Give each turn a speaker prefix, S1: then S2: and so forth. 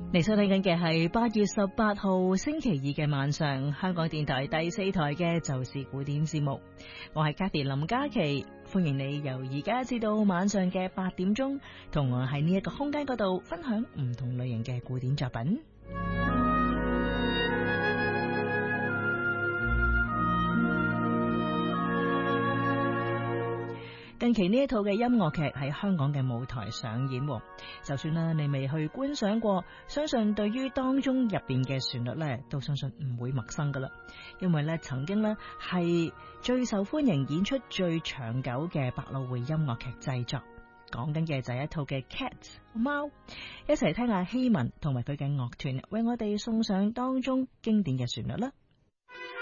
S1: 你收聽緊嘅係8月18號星期二嘅晚上，香港電台第4台嘅就是古典節目。我係 Cathy 林嘉琪，歡迎你由而家至到晚上嘅8點鐘，同我喺呢一個空間嗰度分享唔同類型嘅古典作品。近期呢一套嘅音樂劇喺香港嘅舞台上演，就算你未去觀賞過，相信對於當中入邊嘅旋律都相信唔會陌生噶啦。因為曾經係最受歡迎、演出最長久嘅百老匯音樂劇製作，講緊嘅就係一套嘅 Cats 貓。一齊聽下希文同埋佢嘅樂團為我哋送上當中經典嘅旋律啦。